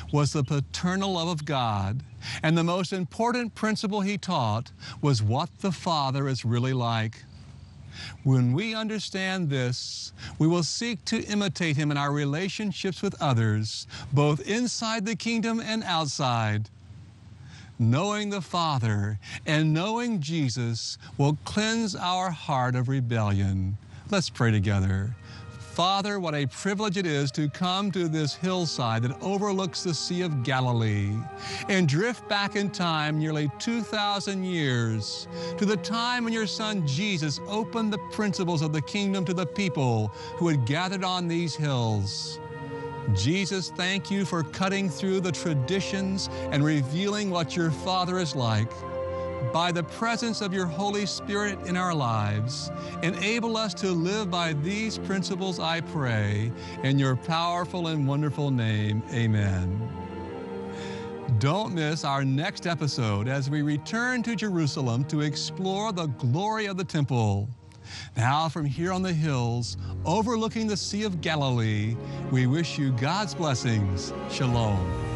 was the paternal love of God, and the most important principle he taught was what the Father is really like. When we understand this, we will seek to imitate him in our relationships with others, both inside the kingdom and outside. Knowing the Father and knowing Jesus will cleanse our heart of rebellion. Let's pray together. Father, what a privilege it is to come to this hillside that overlooks the Sea of Galilee and drift back in time nearly 2,000 years to the time when your Son Jesus opened the principles of the kingdom to the people who had gathered on these hills. Jesus, thank you for cutting through the traditions and revealing what your Father is like. By the presence of your Holy Spirit in our lives, enable us to live by these principles, I pray, in your powerful and wonderful name, amen. Don't miss our next episode as we return to Jerusalem to explore the glory of the temple. Now, from here on the hills, overlooking the Sea of Galilee, we wish you God's blessings. Shalom.